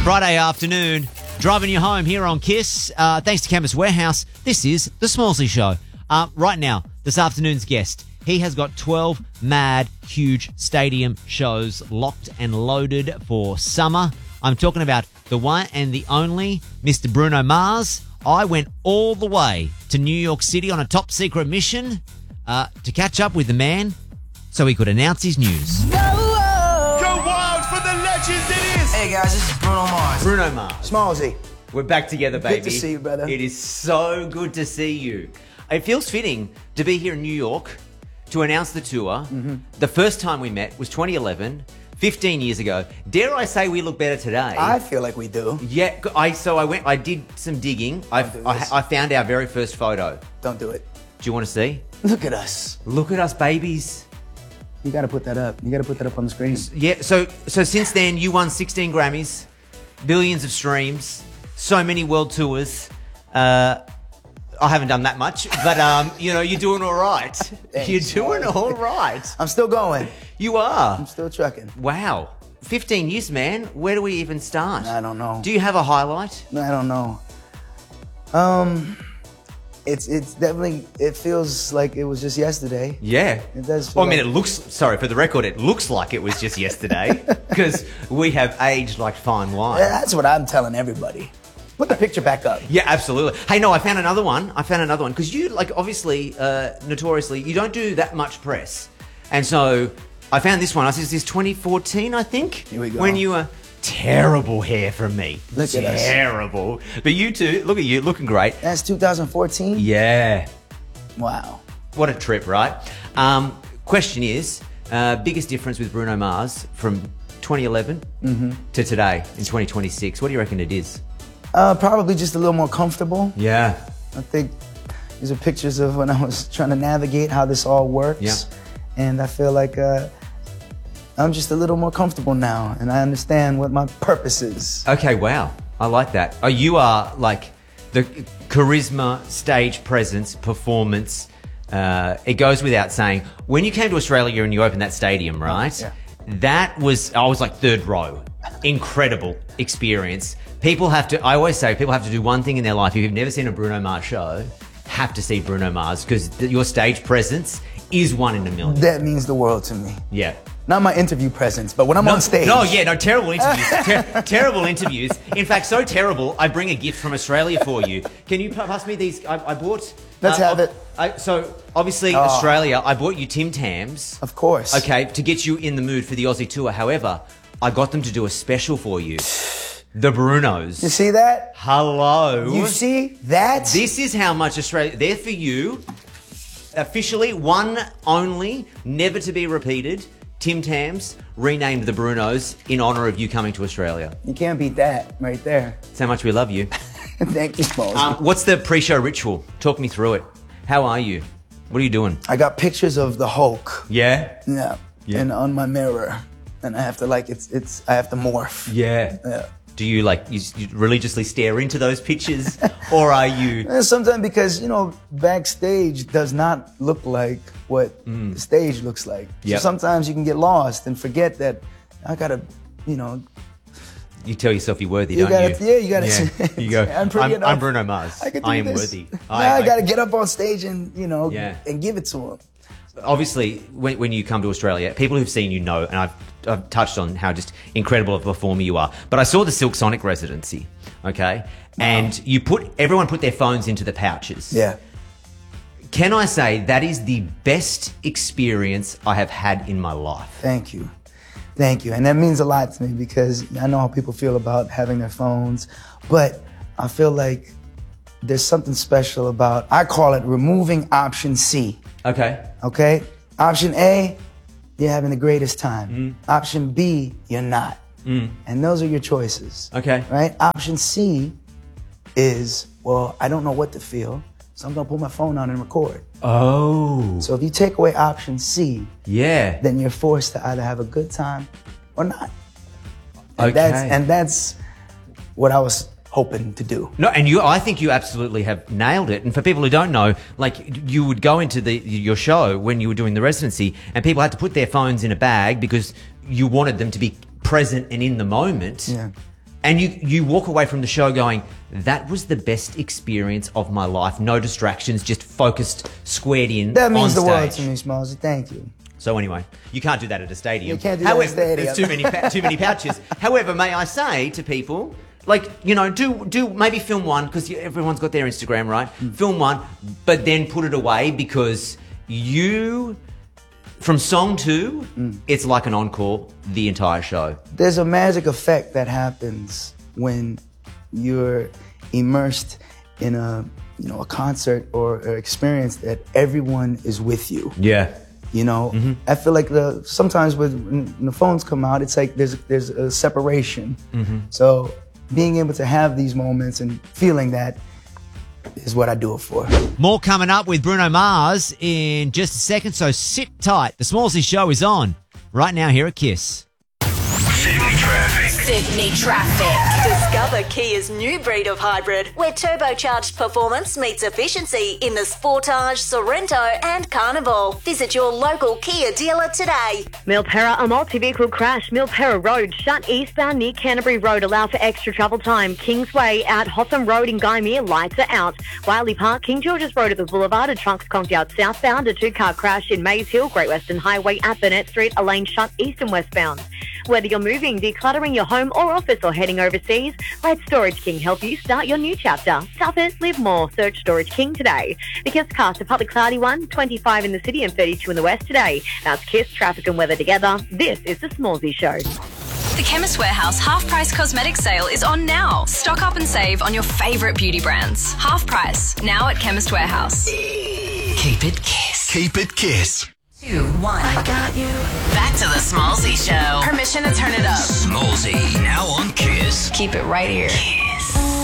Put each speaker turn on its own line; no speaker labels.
Friday afternoon, driving you home here on KISS. Thanks to Campus Warehouse, this is The Smallsy Show. Right now, this afternoon's guest, he has got 12 mad, huge stadium shows locked and loaded for summer. I'm talking about the one and the only Mr. Bruno Mars. I went all the way to New York City on a top secret mission to catch up with the man so he could announce his news.
Go wild for the legends it is!
Hey guys, this is Bruno Mars.
Bruno Mars.
Smallsy.
We're back together, baby.
Good to see you, brother.
It is so good to see you. It feels fitting to be here in New York to announce the tour. Mm-hmm. The first time we met was 2011, 15 years ago. Dare I say we look better today?
I feel like we do.
Yeah, I did some digging. I found our very first photo.
Don't do it.
Do you want to see?
Look at us.
Look at us, babies.
You got to put that up. You got to put that up on the screen.
Yeah, so since then, you won 16 Grammys, billions of streams, so many world tours. I haven't done that much, but you're doing all right.
Thanks,
You're doing all right.
I'm still going.
You are.
I'm still trucking.
Wow. 15 years, man. Where do we even start?
I don't know.
Do you have a highlight?
I don't know. It's definitely, it feels like it was just yesterday.
Yeah.
It does
Well,
feel
I mean, it looks, sorry, for the record, it looks like it was just yesterday because we have aged like fine wine.
Yeah, that's what I'm telling everybody. Put the picture back up.
Yeah, absolutely. Hey, no, I found another one. Because you, obviously, notoriously, you don't do that much press. And so I found this one. This is 2014, I think.
Here we go.
When you were terrible hair from me.
Look at us.
Terrible. But you two, look at you, looking great.
That's 2014?
Yeah.
Wow.
What a trip, right? Question is, biggest difference with Bruno Mars from 2011 to today in 2026? What do you reckon it is?
Probably just a little more comfortable.
Yeah.
I think these are pictures of when I was trying to navigate how this all works.
Yeah.
And I feel like I'm just a little more comfortable now, and I understand what my purpose is.
Okay, wow. I like that. Oh, you are like the charisma, stage presence, performance. It goes without saying. When you came to Australia and you opened that stadium, right?
Yeah.
I was like third row. Incredible experience. I always say people have to do one thing in their life. If you've never seen a Bruno Mars show, have to see Bruno Mars because your stage presence is one in a million.
That means the world to me.
Yeah.
Not my interview presence, but when I'm on stage.
Terrible interviews. Terrible interviews. In fact, so terrible, I bring a gift from Australia for you. Can you pass me these? I bought...
Let's have it.
So, obviously, Australia, I bought you Tim Tams.
Of course.
Okay, to get you in the mood for the Aussie tour. However, I got them to do a special for you. The Brunos.
You see that?
Hello.
You see that?
This is how much Australia... They're for you. Officially, one only, never to be repeated. Tim Tams renamed the Brunos in honour of you coming to Australia.
You can't beat that right there.
That's how much we love you.
Thank you, Smalls.
What's the pre-show ritual? Talk me through it. How are you? What are you doing?
I got pictures of the Hulk.
Yeah?
Yeah. And on my mirror. And I have to I have to morph.
Yeah.
Yeah.
Do you you religiously stare into those pictures? Or are you...
Sometimes because, backstage does not look like what the stage looks like.
Yep.
So sometimes you can get lost and forget that I gotta,
You tell yourself you're worthy,
you
don't
gotta,
you?
Yeah, you gotta.
Yeah. You go, I'm Bruno Mars. I am worthy.
I gotta get up on stage and,
Yeah.
and give it to him.
Obviously, when you come to Australia, people who've seen you know, and I've touched on how just incredible of a performer you are. But I saw the Silk Sonic residency, okay? And everyone put their phones into the pouches.
Yeah.
Can I say that is the best experience I have had in my life?
Thank you. Thank you. And that means a lot to me because I know how people feel about having their phones, but I feel like there's something special about, I call it removing option C.
Okay.
Okay? Option A, you're having the greatest time. Option B, you're not. And those are your choices.
Okay.
Right? Option C is, well, I don't know what to feel, so I'm gonna put my phone on and record.
Oh.
So if you take away option C,
Yeah.
then you're forced to either have a good time or not.
Okay.
And that's what I was hoping to do.
No, and I think you absolutely have nailed it. And for people who don't know, you would go into your show when you were doing the residency, and people had to put their phones in a bag because you wanted them to be present and in the moment.
Yeah.
And you walk away from the show going, that was the best experience of my life. No distractions, just focused, squared in.
That means
on
the world
stage.
to me, Smallsy. Thank you.
So anyway, you can't do that at a stadium.
You can't do that at a stadium.
There's too many pouches. However, may I say to people, like, you know, do maybe film one, because everyone's got their Instagram, right? Film one, but then put it away, because from song 2, it's like an encore the entire show.
There's a magic effect that happens when you're immersed in a concert or experience that everyone is with you.
Yeah.
You know, I feel like sometimes when the phones come out, it's like there's a separation. So being able to have these moments and feeling that is what I do it for.
More coming up with Bruno Mars in just a second, so sit tight. The Smallsy Show is on right now here at Kiss.
Sydney Traffic. Discover Kia's new breed of hybrid, where turbocharged performance meets efficiency in the Sportage, Sorrento and Carnival. Visit your local Kia dealer today.
Milperra, a multi-vehicle crash. Milperra Road shut eastbound near Canterbury Road. Allow for extra travel time. Kingsway at Hotham Road in Gymea, lights are out. Wiley Park, King George's Road at the Boulevard. A truck's conked out southbound. A 2-car crash in Maze Hill, Great Western Highway at Burnett Street. A lane shut east and westbound. Whether you're moving, decluttering your home or office, or heading overseas, let Storage King help you start your new chapter. Tougher, live more. Search Storage King today. The Kiss cast, a partly cloudy one, 25 in the city and 32 in the west today. That's Kiss, traffic and weather together. This is the Smallsy Show.
The Chemist Warehouse half-price cosmetic sale is on now. Stock up and save on your favourite beauty brands. Half price, now at Chemist Warehouse.
Keep it Kiss.
Keep it Kiss.
2, 1. I got you. Back to the Smallsy Show. Permission to turn it up.
Smallsy, now on Kiss.
Keep it right here.